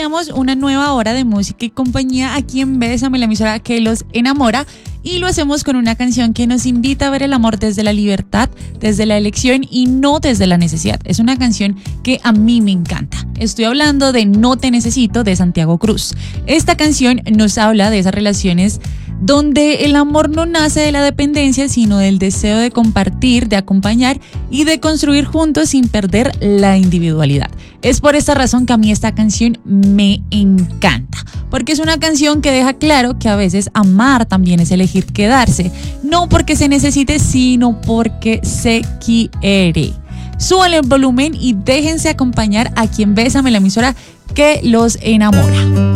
iniciamos una nueva hora de música y compañía aquí en Bésame, la emisora que los enamora. Y lo hacemos con una canción que nos invita a ver el amor desde la libertad, desde la elección y no desde la necesidad. Es una canción que a mí me encanta. Estoy hablando de No Te Necesito de Santiago Cruz. Esta canción nos habla de esas relaciones donde el amor no nace de la dependencia, sino del deseo de compartir, de acompañar y de construir juntos sin perder la individualidad. Es por esta razón que a mí esta canción me encanta, porque es una canción que deja claro que a veces amar también es elegir quedarse, no porque se necesite, sino porque se quiere. Súbanle el volumen y déjense acompañar aquí en Bésame, la emisora que los enamora.